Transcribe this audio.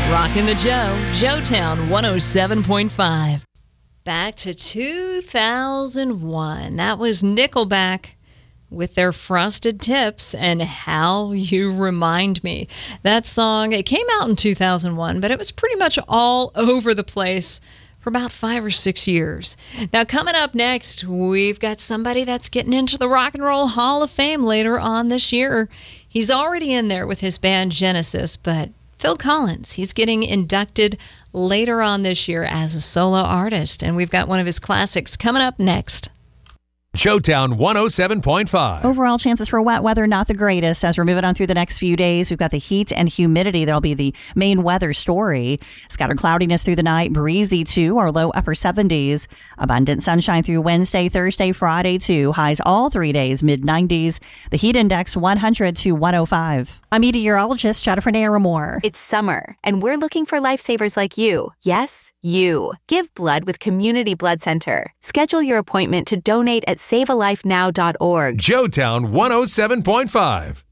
Rockin' the Joetown 107.5. Back to 2001. That was Nickelback with their Frosted Tips and How You Remind Me. That song, it came out in 2001, but it was pretty much all over the place for about 5 or 6 years. Now, coming up next, we've got somebody that's getting into the Rock and Roll Hall of Fame later on this year. He's already in there with his band Genesis, but Phil Collins, he's getting inducted later on this year as a solo artist, and we've got one of his classics coming up next. Joetown 107.5. Overall chances for wet weather, not the greatest. As we're moving on through the next few days, we've got the heat and humidity. That'll be the main weather story. Scattered cloudiness through the night, breezy too, our low upper 70s. Abundant sunshine through Wednesday, Thursday, Friday too. Highs all 3 days, mid 90s. The heat index 100 to 105. I'm meteorologist Jennifer Naramore. It's summer, and we're looking for lifesavers like you. Yes, you. Give blood with Community Blood Center. Schedule your appointment to donate at savealifenow.org. Joetown 107.5.